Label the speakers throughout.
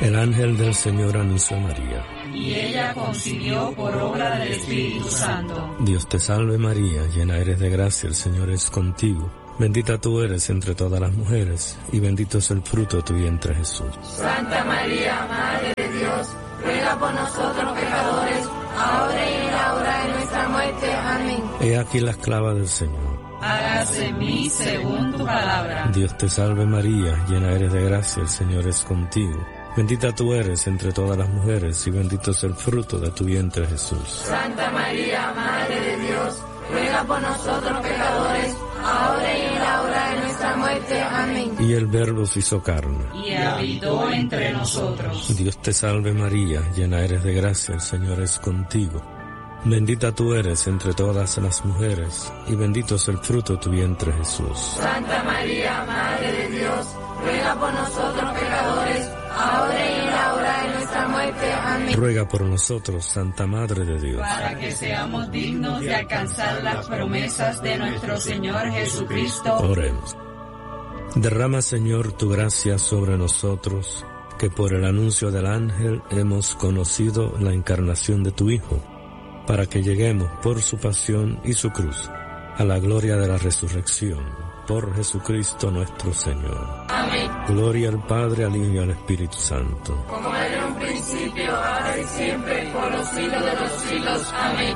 Speaker 1: El ángel del Señor anunció a María.
Speaker 2: Y ella concibió por obra del Espíritu Santo.
Speaker 1: Dios te salve María, llena eres de gracia, el Señor es contigo. Bendita tú eres entre todas las mujeres, y bendito es el fruto de tu vientre Jesús.
Speaker 3: Santa María, Madre de Dios, ruega por nosotros pecadores, ahora y en la hora de nuestra muerte. Amén.
Speaker 1: He aquí la esclava del Señor.
Speaker 2: Hágase en mí según tu palabra.
Speaker 1: Dios te salve María, llena eres de gracia, el Señor es contigo. Bendita tú eres entre todas las mujeres, y bendito es el fruto de tu vientre Jesús.
Speaker 3: Santa María, Madre de Dios, ruega por nosotros pecadores, ahora y en la hora de nuestra muerte. Amén.
Speaker 1: Y el Verbo se hizo carne.
Speaker 2: Y habitó entre nosotros.
Speaker 1: Dios te salve María, llena eres de gracia, el Señor es contigo. Bendita tú eres entre todas las mujeres, y bendito es el fruto de tu vientre Jesús.
Speaker 3: Santa María, Madre de Dios, ruega por nosotros pecadores, ahora y en la hora de nuestra muerte. Amén.
Speaker 1: Ruega por nosotros, Santa Madre de Dios,
Speaker 2: para que seamos dignos de alcanzar las promesas de nuestro Señor Jesucristo.
Speaker 1: Oremos. Derrama, Señor, tu gracia sobre nosotros, que por el anuncio del ángel hemos conocido la encarnación de tu Hijo, para que lleguemos por su pasión y su cruz a la gloria de la resurrección, por Jesucristo nuestro Señor.
Speaker 3: Amén.
Speaker 1: Gloria al Padre, al Hijo y al Espíritu Santo.
Speaker 3: Como era en un principio, ahora y siempre, por los siglos de los siglos. Amén.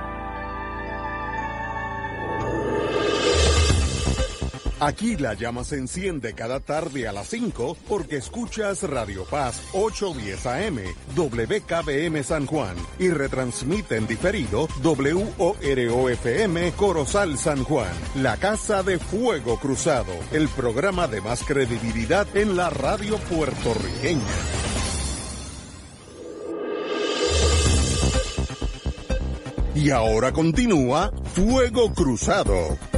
Speaker 4: Aquí la llama se enciende cada tarde a las 5 porque escuchas Radio Paz 810 AM, WKBM San Juan, y retransmite en diferido WOROFM Corozal San Juan, la Casa de Fuego Cruzado, el programa de más credibilidad en la radio puertorriqueña. Y ahora continúa Fuego Cruzado.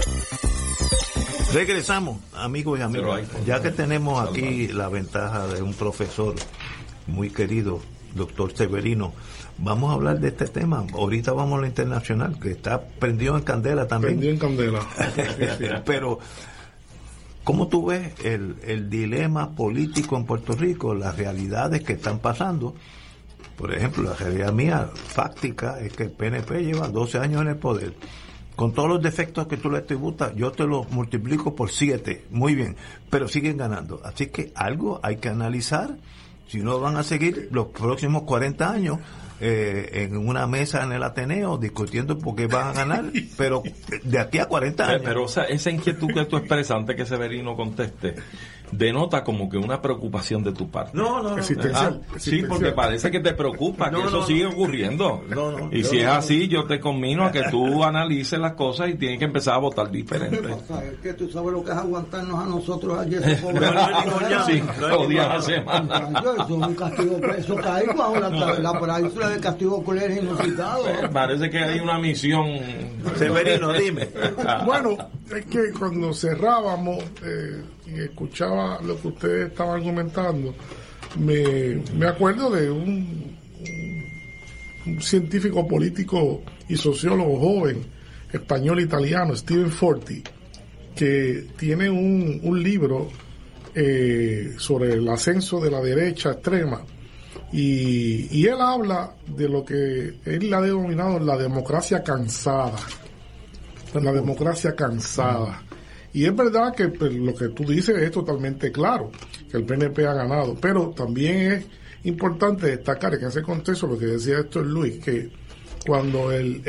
Speaker 5: Regresamos, amigos y amigas. Ya que tenemos aquí la ventaja de un profesor muy querido, doctor Severino, vamos a hablar de este tema. Ahorita vamos a lo internacional, que está prendido en candela también.
Speaker 6: Prendido en candela.
Speaker 5: Pero, ¿cómo tú ves el dilema político en Puerto Rico, las realidades que están pasando? Por ejemplo, la realidad mía, fáctica, es que el PNP lleva 12 años en el poder. Con todos los defectos que tú le atributas, yo te los multiplico por 7. Muy bien. Pero siguen ganando. Así que algo hay que analizar. Si no, van a seguir los próximos 40 años en una mesa en el Ateneo discutiendo por qué van a ganar. Pero de aquí a 40 años.
Speaker 7: Pero esa inquietud que tú expresas antes que Severino conteste, denota como que una preocupación de tu parte.
Speaker 5: No.
Speaker 6: Existencial.
Speaker 7: Sí, porque parece que te preocupa que eso sigue ocurriendo. Y si es así, yo te conmino a que tú analices las cosas y tienes que empezar a votar diferente.
Speaker 8: Es que tú sabes lo que es aguantarnos a nosotros allí.
Speaker 7: Sí, los días a la semana.
Speaker 8: Eso es un castigo, eso cae bajo la parábola del castigo cruel e inusitado.
Speaker 7: Parece que hay una misión.
Speaker 5: Severino, dime.
Speaker 6: Bueno, es que cuando cerrábamos y escuchaba lo que ustedes estaban argumentando, me acuerdo de un científico político y sociólogo joven, español-italiano, Stephen Forti, que tiene un libro sobre el ascenso de la derecha extrema, y él habla de lo que él ha denominado la democracia cansada. La democracia cansada. Y es verdad que lo que tú dices es totalmente claro, que el PNP ha ganado, pero también es importante destacar en ese contexto lo que decía Héctor Luis, que cuando el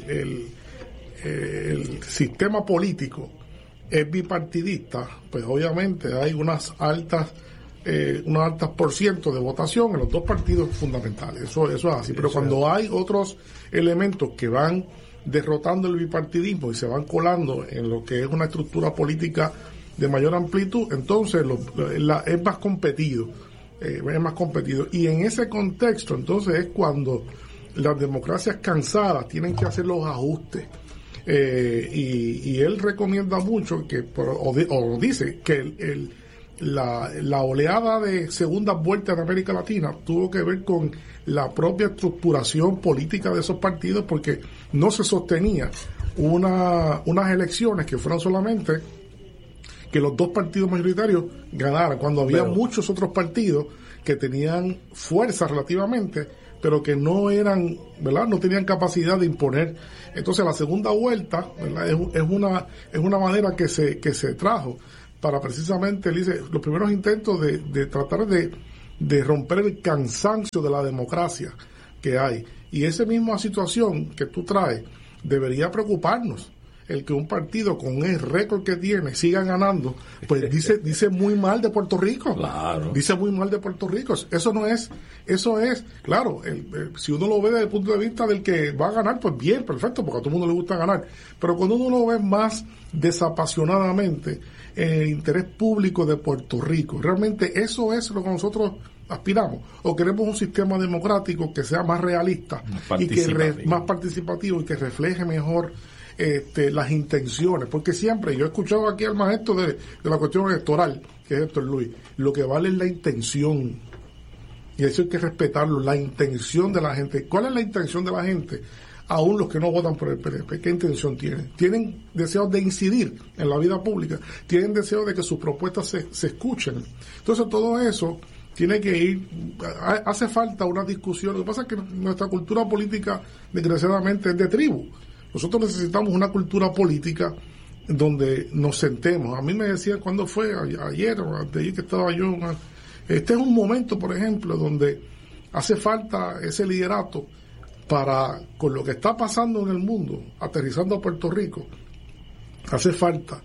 Speaker 6: sistema político es bipartidista, pues obviamente hay unos altas por ciento de votación en los dos partidos fundamentales, eso es así, pero cuando hay otros elementos que van derrotando el bipartidismo y se van colando en lo que es una estructura política de mayor amplitud, entonces es más competido, y en ese contexto entonces es cuando las democracias cansadas tienen que hacer los ajustes, y él recomienda mucho o dice que la oleada de segundas vueltas en América Latina tuvo que ver con la propia estructuración política de esos partidos, porque no se sostenía unas elecciones que fueran solamente que los dos partidos mayoritarios ganaran, cuando había muchos otros partidos que tenían fuerza relativamente, pero que no eran, ¿verdad? No tenían capacidad de imponer. Entonces la segunda vuelta, ¿verdad? Es una manera que se trajo para precisamente, los primeros intentos de tratar de romper el cansancio de la democracia que hay. Y esa misma situación que tú traes debería preocuparnos. El que un partido con el récord que tiene siga ganando, pues dice muy mal de Puerto Rico.
Speaker 7: Claro.
Speaker 6: Dice muy mal de Puerto Rico. Eso es, claro, si uno lo ve desde el punto de vista del que va a ganar, pues bien, perfecto, porque a todo el mundo le gusta ganar. Pero cuando uno lo ve más desapasionadamente en el interés público de Puerto Rico, realmente eso es lo que nosotros aspiramos, o queremos un sistema democrático que sea más realista y que más participativo y que refleje mejor las intenciones, porque siempre yo he escuchado aquí al maestro de la cuestión electoral, que es Héctor Luis, lo que vale es la intención, y eso hay que respetarlo, la intención de la gente. ¿Cuál es la intención de la gente? Aún los que no votan por el PNP, ¿qué intención tienen? Tienen deseos de incidir en la vida pública, tienen deseos de que sus propuestas se escuchen. Entonces todo eso tiene que ir, hace falta una discusión. Lo que pasa es que nuestra cultura política desgraciadamente es de tribu. Nosotros necesitamos una cultura política donde nos sentemos. A mí me decían cuando fue, ayer o antes de ayer que estaba yo, este es un momento, por ejemplo, donde hace falta ese liderato para, con lo que está pasando en el mundo, aterrizando a Puerto Rico, hace falta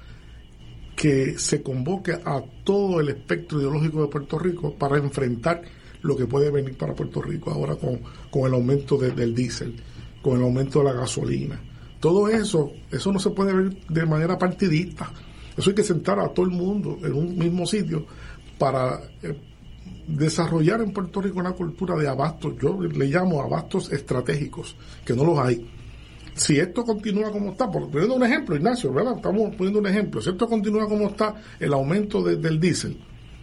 Speaker 6: que se convoque a todo el espectro ideológico de Puerto Rico para enfrentar lo que puede venir para Puerto Rico ahora con el aumento del diésel, con el aumento de la gasolina. Todo eso no se puede ver de manera partidista. Eso hay que sentar a todo el mundo en un mismo sitio para desarrollar en Puerto Rico una cultura de abastos. Yo le llamo abastos estratégicos, que no los hay. Si esto continúa como está, poniendo un ejemplo, Ignacio, ¿verdad? Estamos poniendo un ejemplo. Si esto continúa como está, el aumento del diésel,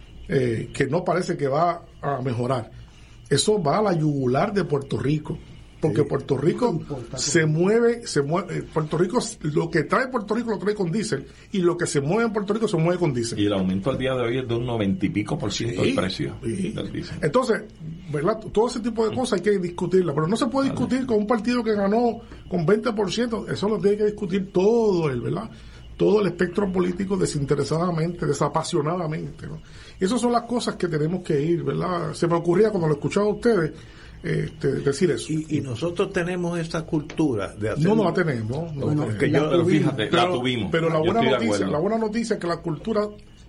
Speaker 6: que no parece que va a mejorar, eso va a la yugular de Puerto Rico. Porque Puerto Rico se mueve, Puerto Rico, lo que trae Puerto Rico lo trae con diésel, y lo que se mueve en Puerto Rico se mueve con diésel.
Speaker 7: Y el aumento al día de hoy es de un 90 y pico % del precio del diésel.
Speaker 6: Entonces, ¿verdad? Todo ese tipo de cosas hay que discutirla, pero no se puede discutir con un partido que ganó con 20%, eso lo tiene que discutir todo ¿verdad? Todo el espectro político desinteresadamente, desapasionadamente, ¿no? Y esas son las cosas que tenemos que ir, ¿verdad? Se me ocurría cuando lo escuchaba a ustedes, decir eso.
Speaker 5: Y nosotros tenemos esta cultura de hacer.
Speaker 6: No la tenemos.
Speaker 7: Pero fíjate, la tuvimos.
Speaker 6: Pero la buena noticia es que la cultura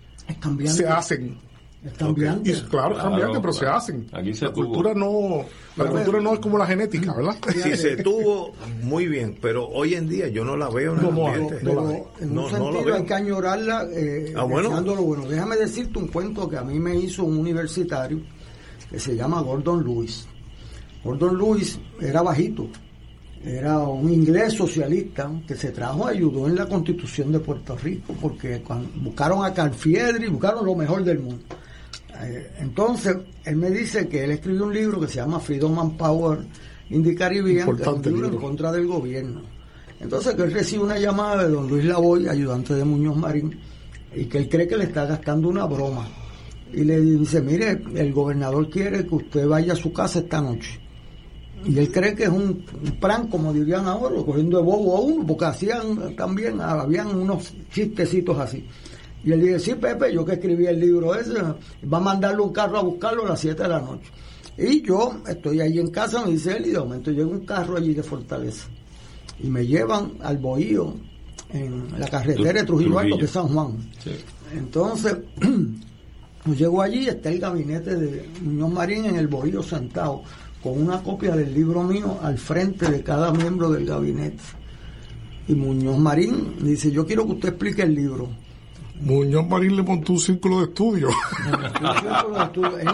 Speaker 6: se hacen.
Speaker 8: Es cambiante.
Speaker 6: Claro, cambiante, pero se hacen.
Speaker 7: Aquí se
Speaker 6: cultura no es como la genética, ¿verdad?
Speaker 5: Sí, se tuvo muy bien, pero hoy en día yo no la veo en el ambiente.
Speaker 8: En un sentido hay que añorarla, deseando lo bueno. Déjame decirte un cuento que a mí me hizo un universitario que se llama Gordon Lewis. Gordon Lewis era bajito, era un inglés socialista que se ayudó en la Constitución de Puerto Rico, porque cuando buscaron a Carfiedri, buscaron lo mejor del mundo. Entonces, él me dice que él escribió un libro que se llama Freedom and Power in the Caribbean, que es un libro en contra del gobierno. Entonces, que él recibe una llamada de don Luis Lavoy, ayudante de Muñoz Marín, y que él cree que le está gastando una broma. Y le dice, mire, el gobernador quiere que usted vaya a su casa esta noche. Y él cree que es un plan, como dirían ahora, cogiendo de bobo a uno, porque habían unos chistecitos así. Y él dice, sí, Pepe, yo que escribí el libro ese, va a mandarle un carro a buscarlo a las 7 de la noche. Y yo estoy ahí en casa, me dice él, y de momento llega un carro allí de Fortaleza. Y me llevan al Bohío, en la carretera de Trujillo Alto, que es San Juan. Sí. Entonces, pues llego allí, está el gabinete de Muñoz Marín en el Bohío sentado, con una copia del libro mío al frente de cada miembro del gabinete. Y Muñoz Marín dice, yo quiero que usted explique el libro.
Speaker 6: Muñoz Marín le montó un círculo de estudio.
Speaker 8: Él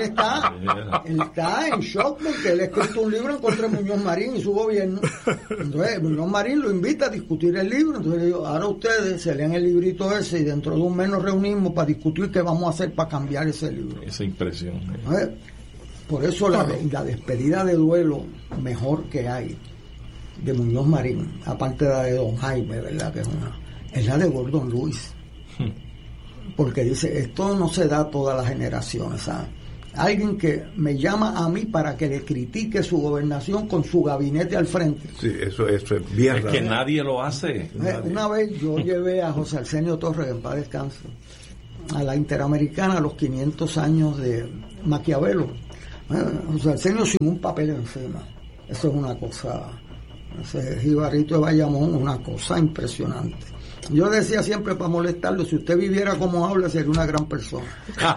Speaker 8: está en shock porque él ha escrito un libro en contra de Muñoz Marín y su gobierno. Entonces Muñoz Marín lo invita a discutir el libro. Entonces le digo, ahora ustedes se leen el librito ese y dentro de un mes nos reunimos para discutir qué vamos a hacer para cambiar ese libro.
Speaker 7: Esa impresión.
Speaker 8: Entonces, por eso la despedida de duelo mejor que hay de Muñoz Marín, aparte de la de don Jaime, ¿verdad? Que es la de Gordon Lewis. Porque dice, esto no se da a todas las generaciones, ¿sabes? alguien que me llama a mí para que le critique su gobernación con su gabinete al frente.
Speaker 5: Sí, eso es bien raro.
Speaker 7: Es que nadie lo hace.
Speaker 8: Una vez yo llevé a José Arsenio Torres, en paz descanse, a la Interamericana a los 500 años de Maquiavelo. José Arsenio sin un papel encima. Eso es una cosa, ese jibarito de Bayamón, una cosa impresionante. Yo decía siempre para molestarlo, si usted viviera como habla sería una gran persona.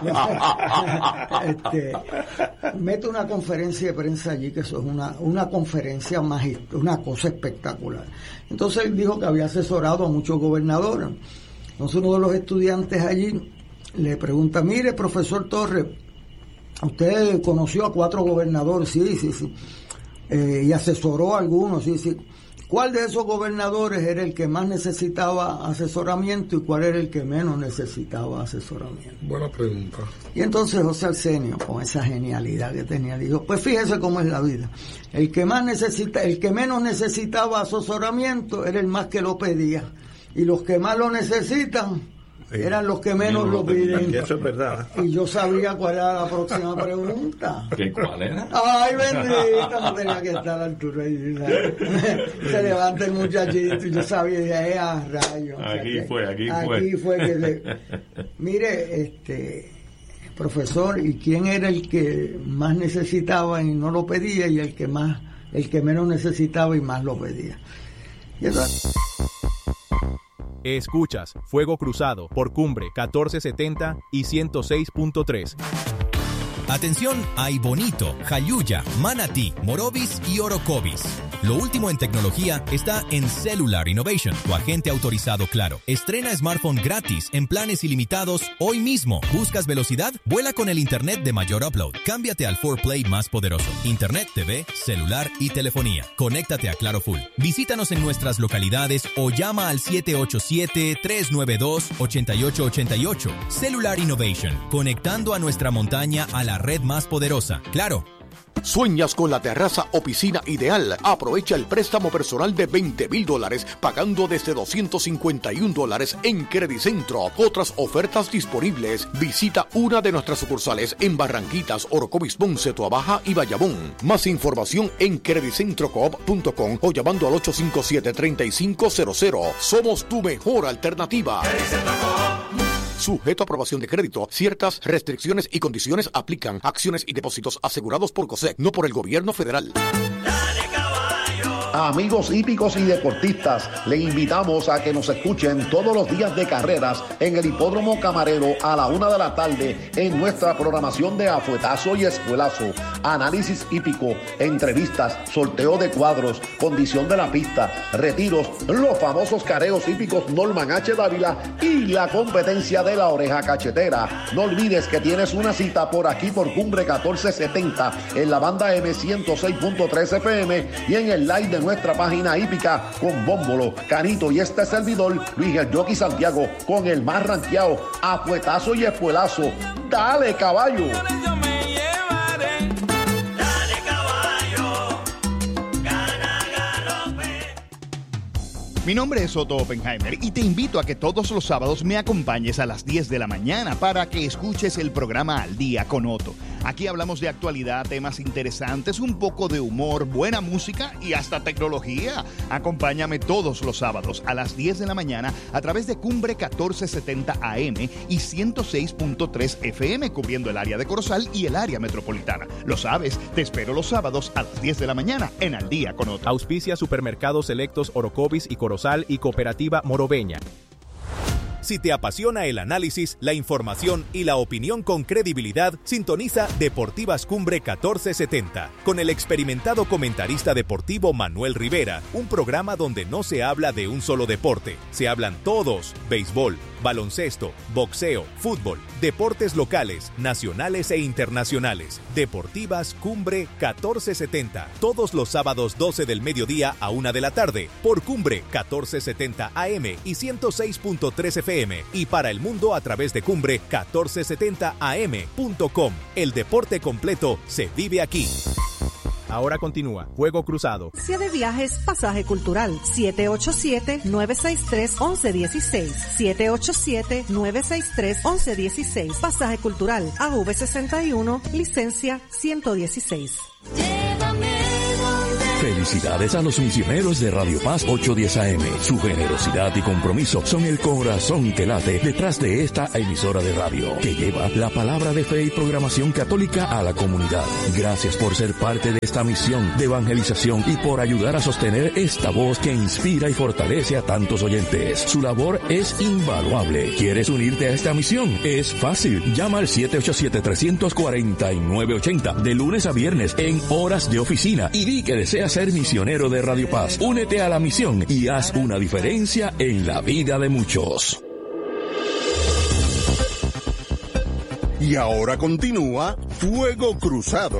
Speaker 8: Mete una conferencia de prensa allí, que eso es una conferencia una cosa espectacular. Entonces él dijo que había asesorado a muchos gobernadores. Entonces uno de los estudiantes allí le pregunta, mire, profesor Torres, usted conoció a 4 gobernadores, sí, y asesoró a algunos, sí. ¿Cuál de esos gobernadores era el que más necesitaba asesoramiento y cuál era el que menos necesitaba asesoramiento?
Speaker 6: Buena pregunta.
Speaker 8: Y entonces José Arsenio, con esa genialidad que tenía, dijo, pues fíjese cómo es la vida. El que menos necesitaba asesoramiento era el más que lo pedía. Y los que más lo necesitan eran los que menos lo piden.
Speaker 5: Eso es verdad.
Speaker 8: Y yo sabía cuál era la próxima pregunta.
Speaker 7: ¿Cuál era?
Speaker 8: Ay, bendita, no tenía que estar a la altura. Se levanta el muchachito y yo sabía, dije, rayos.
Speaker 7: Aquí
Speaker 8: fue que mire, profesor, ¿y quién era el que más necesitaba y no lo pedía y el que menos necesitaba y más lo pedía? Y entonces,
Speaker 9: escuchas Fuego Cruzado por Cumbre 1470 y 106.3.
Speaker 10: Atención a Bonito, Jayuya, Manatí, Morovis y Orocovis. Lo último en tecnología está en Cellular Innovation, tu agente autorizado Claro. Estrena smartphone gratis en planes ilimitados hoy mismo. ¿Buscas velocidad? Vuela con el internet de mayor upload. Cámbiate al 4Play más poderoso. Internet, TV, celular y telefonía. Conéctate a Claro Full. Visítanos en nuestras localidades o llama al 787-392-8888. Cellular Innovation, conectando a nuestra montaña a la red más poderosa. Claro.
Speaker 11: ¿Sueñas con la terraza o piscina ideal? Aprovecha el préstamo personal de $20,000 pagando desde $251 en Credicentro. Otras ofertas disponibles. Visita una de nuestras sucursales en Barranquitas, Orocovis, Ponce, Toabaja y Bayamón. Más información en credicentrocoop.com o llamando al 857-3500. Somos tu mejor alternativa. Sujeto a aprobación de crédito. Ciertas restricciones y condiciones aplican. Acciones y depósitos asegurados por COSEC, no por el gobierno federal.
Speaker 12: Amigos hípicos y deportistas, le invitamos a que nos escuchen todos los días de carreras en el Hipódromo Camarero a la 1 de la tarde en nuestra programación de Afuetazo y Espuelazo. Análisis hípico, entrevistas, sorteo de cuadros, condición de la pista, retiros, los famosos careos hípicos Norman H. Dávila y la competencia de la oreja cachetera. No olvides que tienes una cita por aquí por Cumbre 1470 en la banda M106.3 FM y en el live de nuestra página hípica con Bómbolo, Canito y este servidor Luis el Jockey Santiago con el más ranqueado Afuetazo y Espuelazo. ¡Dale, caballo!
Speaker 13: Mi nombre es Otto Oppenheimer y te invito a que todos los sábados me acompañes a las 10 de la mañana para que escuches el programa Al Día con Otto. Aquí hablamos de actualidad, temas interesantes, un poco de humor, buena música y hasta tecnología. Acompáñame todos los sábados a las 10 de la mañana a través de Cumbre 1470 AM y 106.3 FM, cubriendo el área de Corozal y el área metropolitana. Lo sabes, te espero los sábados a las 10 de la mañana en Al Día con Otto.
Speaker 9: Auspicia Supermercados Selectos Orocovis y Corozal y Cooperativa Moroveña.
Speaker 10: Si te apasiona el análisis, la información y la opinión con credibilidad, sintoniza Deportivas Cumbre 1470 con el experimentado comentarista deportivo Manuel Rivera, un programa donde no se habla de un solo deporte, se hablan todos: béisbol, baloncesto, boxeo, fútbol, deportes locales, nacionales e internacionales. Deportivas Cumbre 1470, todos los sábados 12 del mediodía a 1 de la tarde, por Cumbre 1470 AM y 106.3 FM y para el mundo a través de Cumbre 1470am.com. El deporte completo se vive aquí.
Speaker 9: Ahora continúa Fuego Cruzado.
Speaker 14: De Viajes, Pasaje Cultural, 787-963-1116, 787-963-1116, Pasaje Cultural, AV61, licencia 116.
Speaker 15: Felicidades a los misioneros de Radio Paz 810 AM. Su generosidad y compromiso son el corazón que late detrás de esta emisora de radio, que lleva la palabra de fe y programación católica a la comunidad. Gracias por ser parte de esta misión de evangelización y por ayudar a sostener esta voz que inspira y fortalece a tantos oyentes. Su labor es invaluable. ¿Quieres unirte a esta misión? Es fácil. Llama al 787-349-80 de lunes a viernes en horas de oficina y di que deseas ser misionero de Radio Paz. Únete a la misión y haz una diferencia en la vida de muchos.
Speaker 4: Y ahora continúa Fuego Cruzado.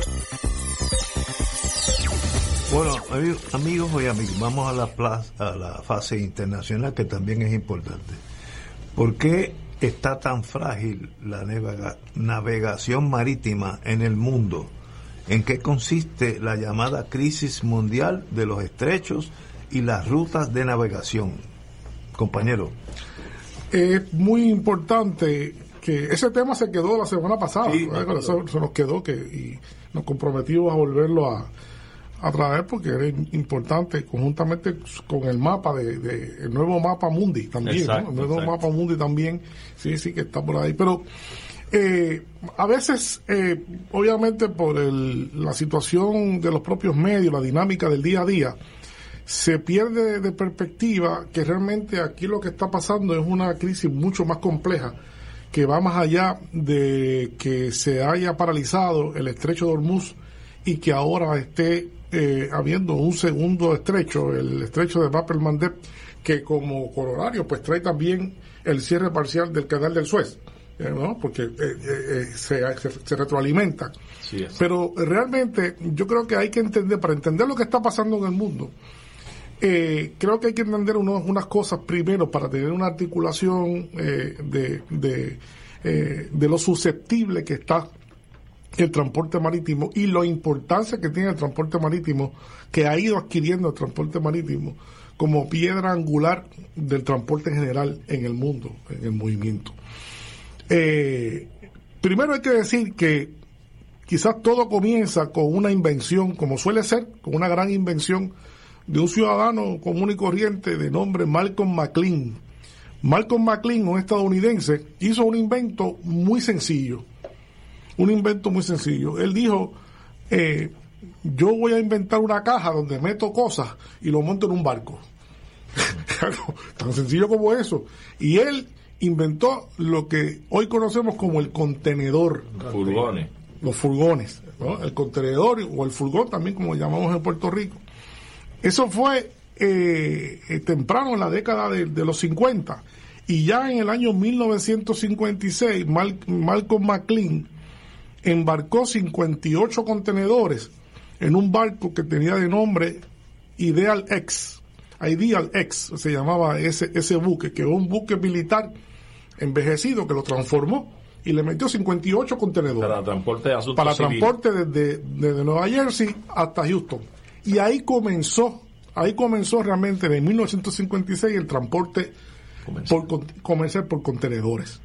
Speaker 5: Bueno, amigos y amigas, vamos a la fase internacional, que también es importante. ¿Por qué está tan frágil la navegación marítima en el mundo? ¿En qué consiste la llamada crisis mundial de los estrechos y las rutas de navegación? Compañero.
Speaker 6: Es muy importante que ese tema se quedó la semana pasada, sí, se nos quedó y nos comprometimos a volverlo a traer, porque era importante, conjuntamente con el mapa el nuevo mapa mundi también. Exacto, ¿no? El nuevo mapa mundi también, sí, que está por ahí, pero a veces, obviamente por la situación de los propios medios, la dinámica del día a día, se pierde de perspectiva que realmente aquí lo que está pasando es una crisis mucho más compleja, que va más allá de que se haya paralizado el estrecho de Hormuz y que ahora esté habiendo un segundo estrecho, el estrecho de Bab el-Mandeb, que como corolario pues trae también el cierre parcial del canal del Suez, ¿no? Porque se retroalimentan. Sí, pero realmente yo creo que hay que entender, para entender lo que está pasando en el mundo, creo que hay que entender unas cosas primero para tener una articulación de lo susceptible que está el transporte marítimo y la importancia que tiene el transporte marítimo, que ha ido adquiriendo el transporte marítimo como piedra angular del transporte en general en el mundo, en el movimiento. Primero hay que decir que quizás todo comienza con una invención, como suele ser, con una gran invención de un ciudadano común y corriente de nombre Malcolm McLean. Malcolm McLean, un estadounidense, hizo un invento muy sencillo. Él dijo, yo voy a inventar una caja donde meto cosas y lo monto en un barco. Tan sencillo como eso. Y él inventó lo que hoy conocemos como el contenedor. Los furgones, ¿no? El contenedor o el furgón también, como llamamos en Puerto Rico. Eso fue temprano en la década de los 50, y ya en el año 1956 Malcolm McLean embarcó 58 contenedores en un barco que tenía de nombre Ideal X se llamaba ese buque, que era un buque militar envejecido que lo transformó y le metió 58 contenedores para transporte desde Nueva Jersey hasta Houston. Y ahí comenzó realmente en 1956 el transporte comercial por contenedores.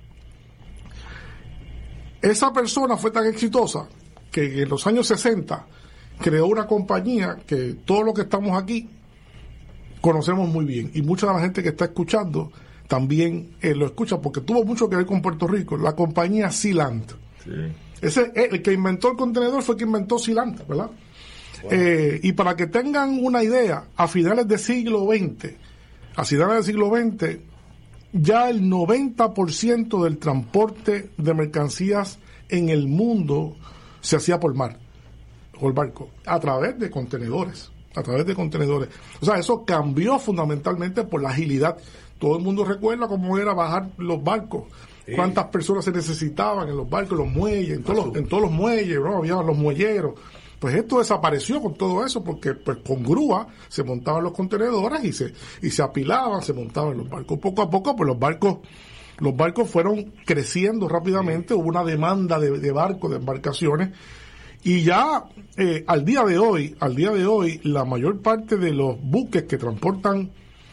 Speaker 6: Esa persona fue tan exitosa que en los años 60 creó una compañía que todos los que estamos aquí conocemos muy bien, y mucha de la gente que está escuchando también lo escucha porque tuvo mucho que ver con Puerto Rico, la compañía Sealand. Sí. El que inventó el contenedor fue el que inventó Sealand, ¿verdad? Wow. Y para que tengan una idea, a finales del siglo XX, ya el 90% del transporte de mercancías en el mundo se hacía por mar, por barco, a través de contenedores. O sea, eso cambió fundamentalmente por la agilidad. Todo el mundo recuerda cómo era bajar los barcos, cuántas personas se necesitaban en los barcos, los muelles, en todos los muelles, ¿no? Había los muelleros. Pues esto desapareció con todo eso, porque pues con grúa se montaban los contenedores y se apilaban, se montaban los barcos. Poco a poco, pues los barcos fueron creciendo rápidamente, hubo una demanda de barcos, de embarcaciones, Y ya al día de hoy, la mayor parte de los buques que transportan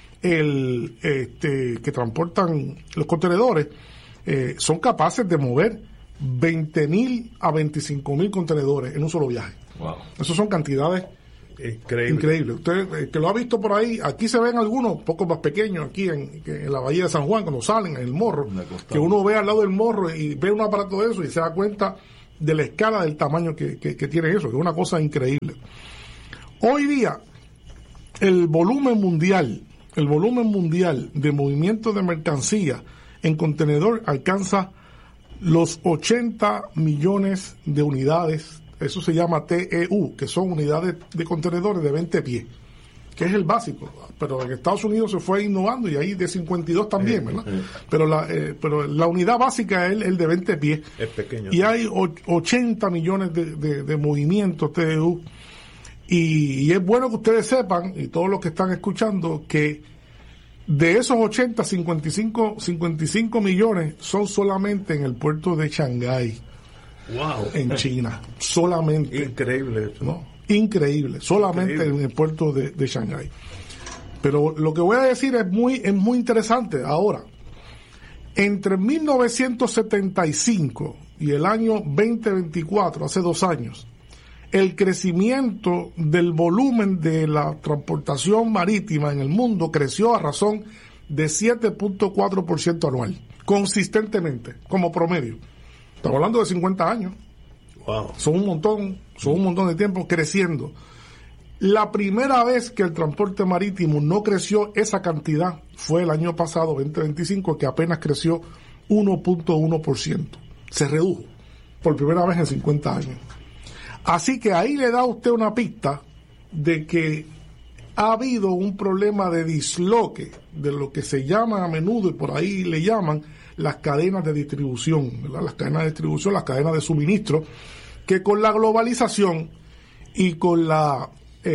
Speaker 6: los contenedores son capaces de mover 20.000 a 25.000 contenedores en un solo viaje. Wow. Esas son cantidades increíbles. Usted que lo ha visto por ahí, aquí se ven algunos poco más pequeños, aquí en la bahía de San Juan, cuando salen en el morro, que uno ve al lado del morro y ve un aparato de eso y se da cuenta de la escala del tamaño que tiene eso, que es una cosa increíble. Hoy día, el volumen mundial de movimiento de mercancía en contenedor alcanza los 80 millones de unidades. Eso se llama TEU, que son unidades de contenedores de 20 pies, que es el básico. Pero en Estados Unidos se fue innovando y ahí de 52 también, ¿verdad? Pero la unidad básica es el de 20 pies.
Speaker 5: Es pequeño.
Speaker 6: Y hay 80 millones de movimientos TEU. Y es bueno que ustedes sepan, y todos los que están escuchando, que de esos 80, 55 millones son solamente en el puerto de Shanghái.
Speaker 5: Wow.
Speaker 6: En China, solamente.
Speaker 5: Increíble eso.
Speaker 6: ¿No? Increíble, solamente en el puerto de Shanghái. Pero lo que voy a decir es muy interesante. Ahora, entre 1975 y el año 2024, hace 2 años, el crecimiento del volumen de la transportación marítima en el mundo creció a razón de 7.4% anual, consistentemente, como promedio. Estamos hablando de 50 años.
Speaker 5: Wow.
Speaker 6: Son un montón de tiempo creciendo. La primera vez que el transporte marítimo no creció esa cantidad fue el año pasado, 2025, que apenas creció 1.1%. Se redujo por primera vez en 50 años. Así que ahí le da a usted una pista de que ha habido un problema de disloque de lo que se llama a menudo, y por ahí le llaman, las cadenas de distribución, ¿verdad? Las cadenas de distribución, las cadenas de suministro, que con la globalización y con la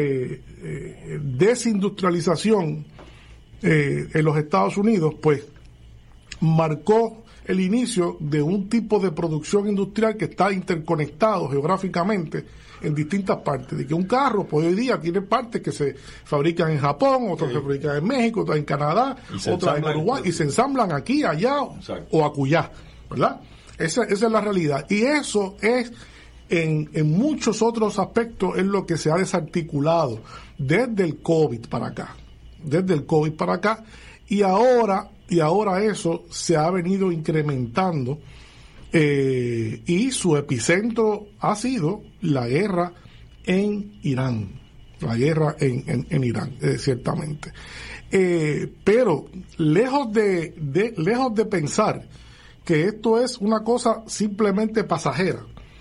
Speaker 6: desindustrialización en los Estados Unidos, pues marcó el inicio de un tipo de producción industrial que está interconectado geográficamente en distintas partes. De que un carro, pues hoy día tiene partes que se fabrican en Japón, otras se fabrican en México, otras en Canadá, otras en Uruguay, y se ensamblan aquí, allá o acullá, ¿verdad? Esa es la realidad. Y eso es, en muchos otros aspectos, es lo que se ha desarticulado desde el COVID para acá. Y ahora eso se ha venido incrementando, y su epicentro ha sido la guerra en Irán. Ciertamente. Pero lejos de pensar que esto es una cosa simplemente pasajera,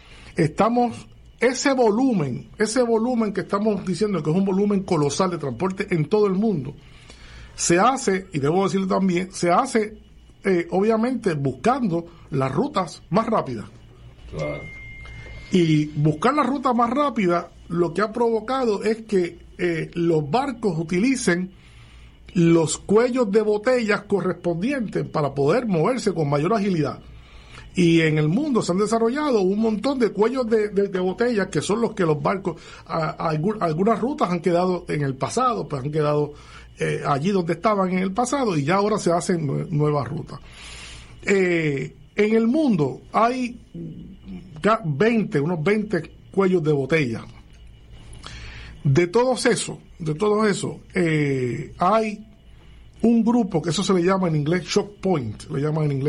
Speaker 6: ese volumen que estamos diciendo que es un volumen colosal de transporte en todo el mundo, se hace, y debo decirlo también, obviamente buscando las rutas más rápidas. Claro. Y buscar la ruta más rápida lo que ha provocado es que los barcos utilicen los cuellos de botellas correspondientes para poder moverse con mayor agilidad. Y en el mundo se han desarrollado un montón de cuellos de botellas que son los que los barcos, algunas rutas han quedado en el pasado, pues han quedado allí donde estaban en el pasado, y ya ahora se hacen nuevas rutas. En el mundo hay unos 20 cuellos de botella. De todos esos, hay un grupo que eso se le llama en inglés shock point, ¿no?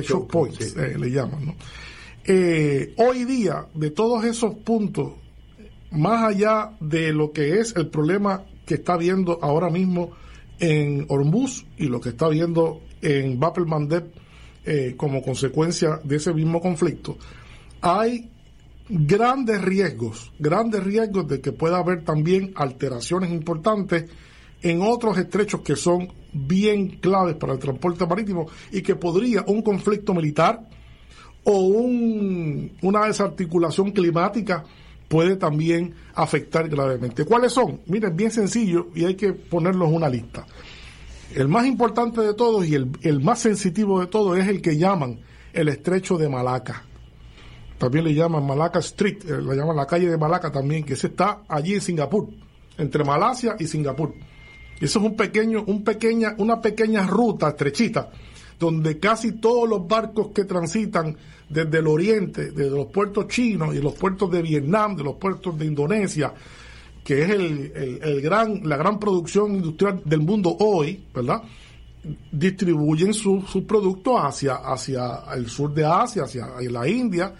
Speaker 6: Hoy día, de todos esos puntos, más allá de lo que es el problema que está habiendo ahora mismo en Hormuz y lo que está habiendo en Bab el-Mandeb como consecuencia de ese mismo conflicto, hay grandes riesgos de que pueda haber también alteraciones importantes en otros estrechos que son bien claves para el transporte marítimo, y que podría un conflicto militar o una desarticulación climática puede también afectar gravemente. ¿Cuáles son? Miren, bien sencillo, y hay que ponerlos en una lista. El más importante de todos y el más sensitivo de todos es el que llaman el estrecho de Malaca. también le llaman Malacca Street, la llaman la calle de Malaca también, que ese está allí en Singapur, entre Malasia y Singapur. Y eso es una pequeña ruta estrechita, donde casi todos los barcos que transitan desde el oriente, desde los puertos chinos y los puertos de Vietnam, de los puertos de Indonesia, que es la gran producción industrial del mundo hoy, ¿verdad?, distribuyen sus productos hacia el sur de Asia, hacia la India,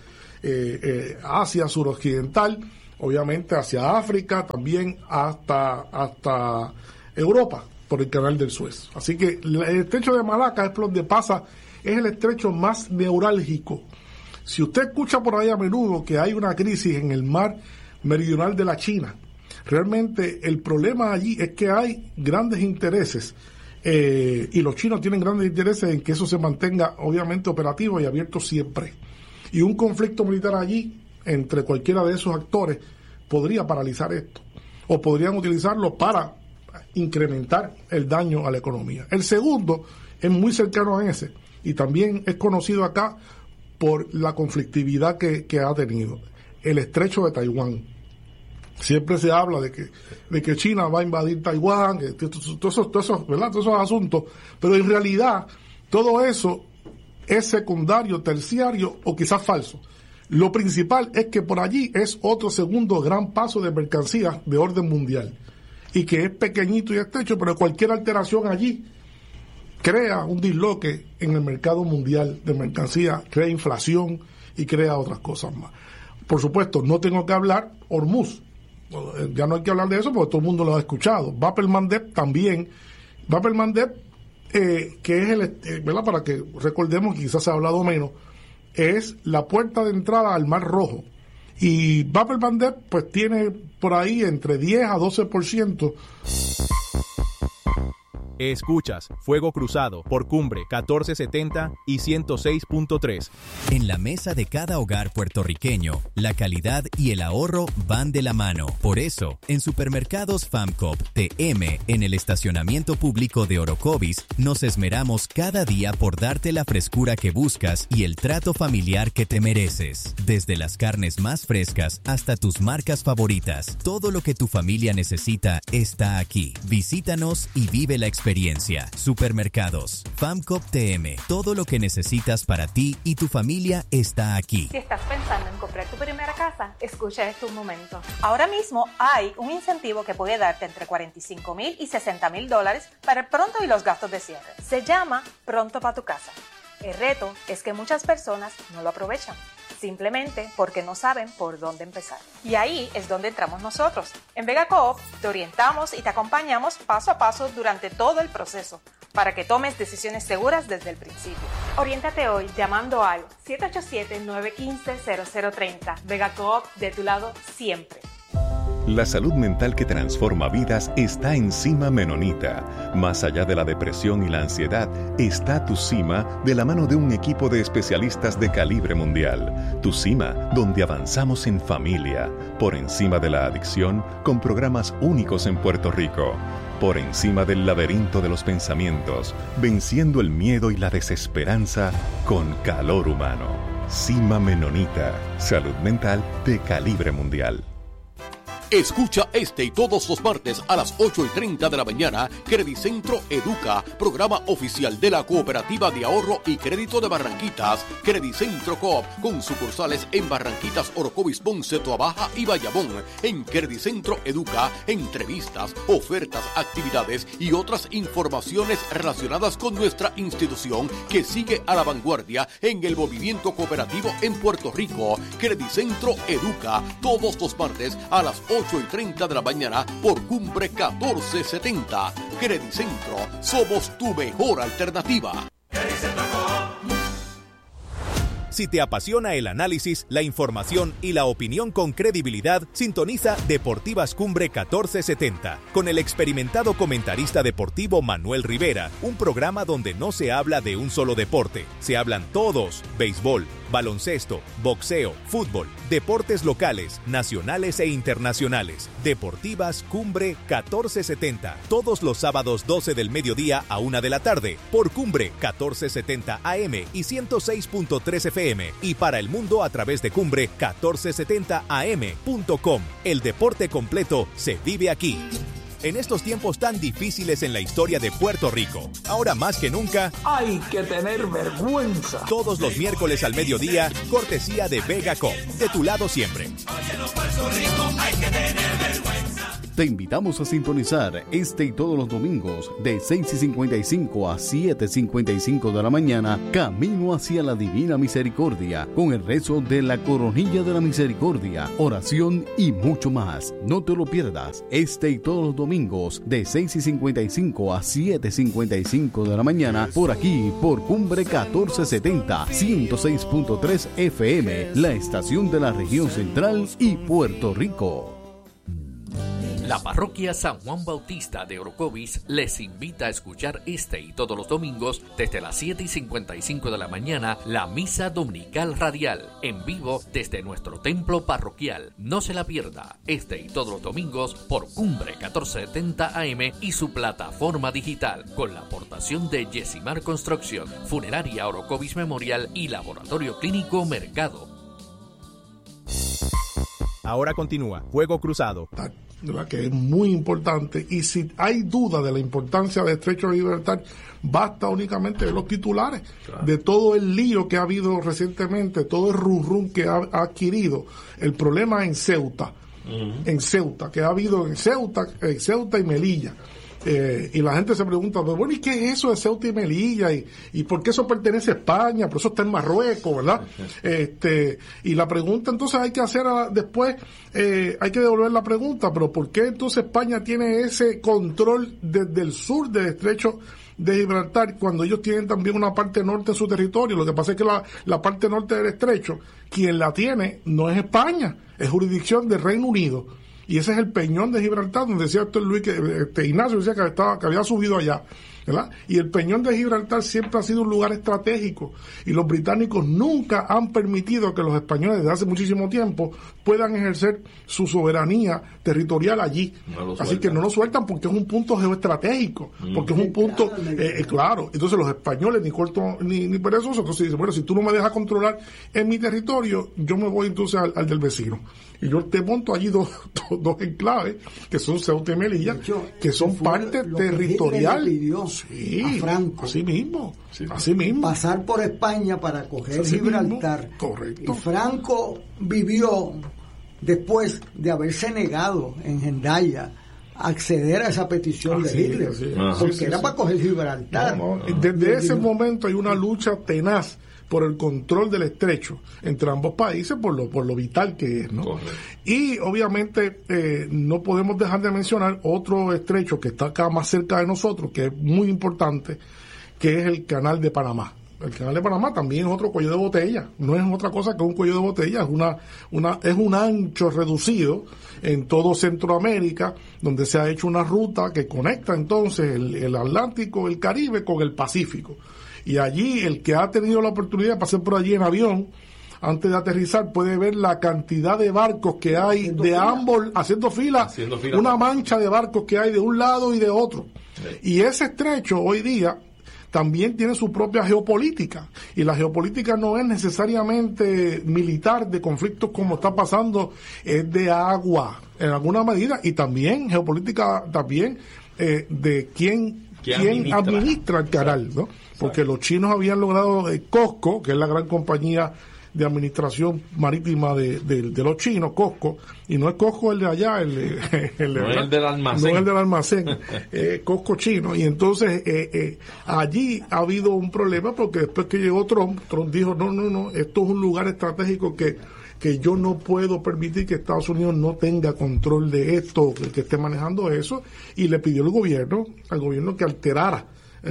Speaker 6: Asia suroccidental, obviamente hacia África, también hasta Europa, por el canal del Suez. Así que el estrecho de Malaca es por donde pasa, es el estrecho más neurálgico. Si usted escucha por ahí a menudo que hay una crisis en el mar meridional de la China, realmente el problema allí es que hay grandes intereses, y los chinos tienen grandes intereses en que eso se mantenga obviamente operativo y abierto siempre. Y un conflicto militar allí, entre cualquiera de esos actores, podría paralizar esto, o podrían utilizarlo para incrementar el daño a la economía. El segundo es muy cercano a ese, y también es conocido acá por la conflictividad que ha tenido, el estrecho de Taiwán. Siempre se habla de que China va a invadir Taiwán, todos esos asuntos, pero en realidad todo eso es secundario, terciario o quizás falso. Lo principal es que por allí es otro segundo gran paso de mercancías de orden mundial, y que es pequeñito y estrecho, pero cualquier alteración allí crea un disloque en el mercado mundial de mercancías, crea inflación y crea otras cosas más. Por supuesto, no tengo que hablar Hormuz. Ya no hay que hablar de eso porque todo el mundo lo ha escuchado. Bab el-Mandeb también. Bab el-Mandeb, que es ¿verdad? Para que recordemos, quizás se ha hablado menos, es la puerta de entrada al Mar Rojo. Y Bab el-Mandeb pues tiene por ahí entre 10 a 12%.
Speaker 9: Escuchas Fuego Cruzado por Cumbre 1470 y 106.3.
Speaker 10: En la mesa de cada hogar puertorriqueño, la calidad y el ahorro van de la mano. Por eso, en Supermercados FAMCOP TM, en el estacionamiento público de Orocovis, nos esmeramos cada día por darte la frescura que buscas y el trato familiar que te mereces. Desde las carnes más frescas hasta tus marcas favoritas, todo lo que tu familia necesita está aquí. Visítanos y vive la experiencia. Supermercados FAMCOP TM. Todo lo que necesitas para ti y tu familia está aquí.
Speaker 16: Si estás pensando en comprar tu primera casa, escucha esto un momento. Ahora mismo hay un incentivo que puede darte entre $45,000 y $60,000 para el pronto y los gastos de cierre. Se llama Pronto para tu casa. El reto es que muchas personas no lo aprovechan, simplemente porque no saben por dónde empezar. Y ahí es donde entramos nosotros. En Vega Coop te orientamos y te acompañamos paso a paso durante todo el proceso para que tomes decisiones seguras desde el principio. Oriéntate hoy llamando al 787-915-0030. Vega Coop, de tu lado siempre.
Speaker 17: La salud mental que transforma vidas está en Cima Menonita. Más allá de la depresión y la ansiedad, está Tu Cima de la mano de un equipo de especialistas de calibre mundial. Tu Cima, donde avanzamos en familia, por encima de la adicción, con programas únicos en Puerto Rico. Por encima del laberinto de los pensamientos, venciendo el miedo y la desesperanza con calor humano. Cima Menonita, salud mental de calibre mundial.
Speaker 11: Escucha este y todos los martes a las 8:30 de la mañana, Credicentro Educa, programa oficial de la Cooperativa de Ahorro y Crédito de Barranquitas, Credicentro Coop, con sucursales en Barranquitas, Orocovis, Ponce, Toabaja y Bayamón. En Credicentro Educa, entrevistas, ofertas, actividades y otras informaciones relacionadas con nuestra institución que sigue a la vanguardia en el movimiento cooperativo en Puerto Rico. Credicentro Educa, todos los martes a las 8:30 de la mañana por Cumbre 1470. Credicentro, somos tu mejor alternativa.
Speaker 10: Si te apasiona el análisis, la información y la opinión con credibilidad, sintoniza Deportivas Cumbre 1470 con el experimentado comentarista deportivo Manuel Rivera, un programa donde no se habla de un solo deporte, se hablan todos: béisbol, baloncesto, boxeo, fútbol, deportes locales, nacionales e internacionales. Deportivas Cumbre 1470. Todos los sábados 12 del mediodía a 1 de la tarde por Cumbre 1470 AM y 106.3 FM y para el mundo a través de Cumbre 1470am.com. El deporte completo se vive aquí. En estos tiempos tan difíciles en la historia de Puerto Rico, ahora más que nunca,
Speaker 18: hay que tener vergüenza.
Speaker 10: Todos los miércoles al mediodía, cortesía de Vegacop, de tu lado siempre.
Speaker 18: Puerto Rico, hay que tener vergüenza.
Speaker 19: Te invitamos a sintonizar este y todos los domingos de 6:55 a 7:55 de la mañana, Camino hacia la Divina Misericordia, con el rezo de la Coronilla de la Misericordia, oración y mucho más. No te lo pierdas, este y todos los domingos de 6:55 a 7:55 de la mañana, por aquí, por Cumbre 1470, 106.3 FM, la estación de la región central y Puerto Rico.
Speaker 20: La parroquia San Juan Bautista de Orocovis les invita a escuchar este y todos los domingos desde las 7:55 de la mañana la misa dominical radial en vivo desde nuestro templo parroquial. No se la pierda este y todos los domingos por Cumbre 1470 AM y su plataforma digital con la aportación de Yesimar Construcción, Funeraria Orocovis Memorial y Laboratorio Clínico Mercado.
Speaker 9: Ahora continúa Fuego Cruzado.
Speaker 6: ¿Verdad? Que es muy importante, y si hay duda de la importancia del Estrecho de Gibraltar, basta únicamente ver los titulares de todo el lío que ha habido recientemente, todo el rum que ha adquirido el problema en Ceuta, que ha habido en Ceuta y Melilla. Y la gente se pregunta, bueno, ¿y qué es eso de Ceuta y Melilla? ¿Y por qué eso pertenece a España? Por eso está en Marruecos, ¿verdad? Y la pregunta entonces hay que hacer después, hay que devolver la pregunta, pero ¿por qué entonces España tiene ese control desde el sur del Estrecho de Gibraltar cuando ellos tienen también una parte norte en su territorio? Lo que pasa es que la parte norte del estrecho, quien la tiene no es España, es jurisdicción del Reino Unido. Y ese es el Peñón de Gibraltar, donde decía Luis Ignacio decía que había subido allá, ¿verdad? Y el Peñón de Gibraltar siempre ha sido un lugar estratégico, y los británicos nunca han permitido que los españoles desde hace muchísimo tiempo puedan ejercer su soberanía territorial allí. Así que no lo sueltan porque es un punto geoestratégico, porque es un punto claro. Entonces los españoles ni corto ni perezosos, entonces dicen, bueno, si tú no me dejas controlar en mi territorio, yo me voy entonces al del vecino. Y yo te monto allí dos enclaves, que son Ceuta y Melilla, que son parte territorial. Sí,
Speaker 8: a Franco.
Speaker 6: Así mismo.
Speaker 8: Pasar por España para coger Gibraltar.
Speaker 6: Correcto.
Speaker 8: Y Franco vivió, después de haberse negado en Hendaya, acceder a esa petición de Hitler, porque era para coger Gibraltar.
Speaker 6: Desde ese momento hay una lucha tenaz por el control del estrecho entre ambos países, por lo vital que es, ¿no? Correcto. Y obviamente no podemos dejar de mencionar otro estrecho que está acá más cerca de nosotros, que es muy importante, que es el Canal de Panamá. El Canal de Panamá también es otro cuello de botella, no es otra cosa que un cuello de botella, es un ancho reducido en todo Centroamérica, donde se ha hecho una ruta que conecta entonces el Atlántico, el Caribe con el Pacífico. Y allí el que ha tenido la oportunidad de pasar por allí en avión, antes de aterrizar, puede ver la cantidad de barcos que hay haciendo fila, una mancha de barcos que hay de un lado y de otro. Sí. Y ese estrecho hoy día también tiene su propia geopolítica, y la geopolítica no es necesariamente militar, de conflictos como está pasando, es de agua en alguna medida, y también geopolítica también de quién administra el canal, ¿no? Porque los chinos habían logrado COSCO, que es la gran compañía de administración marítima de los chinos, COSCO, y no es COSCO el de allá, el del almacén. No el del almacén, COSCO chino. Y entonces allí ha habido un problema, porque después que llegó Trump dijo, no, esto es un lugar estratégico que yo no puedo permitir que Estados Unidos no tenga control de esto, que esté manejando eso, y le pidió al gobierno que alterara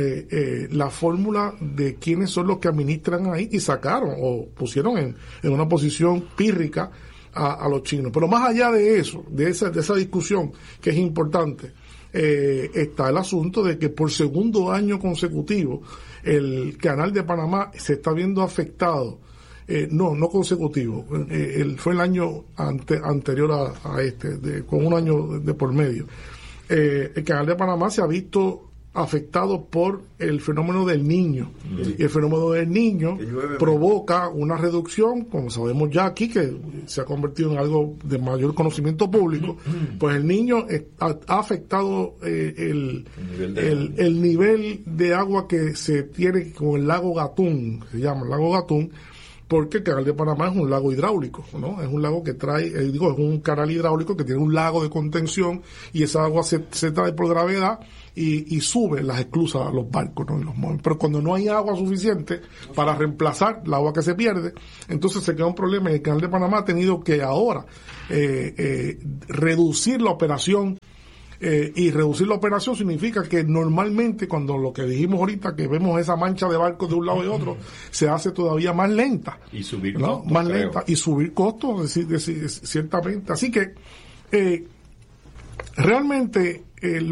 Speaker 6: la fórmula de quiénes son los que administran ahí, y sacaron o pusieron en una posición pírrica a los chinos. Pero más allá de eso, de esa discusión que es importante, está el asunto de que por segundo año consecutivo el Canal de Panamá se está viendo afectado No consecutivo. Fue el año anterior a este, con un año de por medio. El Canal de Panamá se ha visto afectado por el fenómeno del Niño. Y el fenómeno del Niño provoca una reducción, como sabemos ya aquí, que se ha convertido en algo de mayor conocimiento público. Pues el Niño ha afectado el nivel de agua que se tiene con el lago Gatún, se llama el lago Gatún, porque el Canal de Panamá es un lago hidráulico, ¿no? Es un lago que trae, es un canal hidráulico que tiene un lago de contención, y esa agua se trae por gravedad y sube las esclusas a los barcos, ¿no? Los mueven. Pero cuando no hay agua suficiente para reemplazar el agua que se pierde, entonces se queda un problema, y el Canal de Panamá ha tenido que ahora reducir la operación. Y reducir la operación significa que normalmente, cuando lo que dijimos ahorita, que vemos esa mancha de barcos de un lado y otro, se hace todavía más lenta.
Speaker 7: Y subir
Speaker 6: costos, más lenta, y subir costos, ciertamente. Así que realmente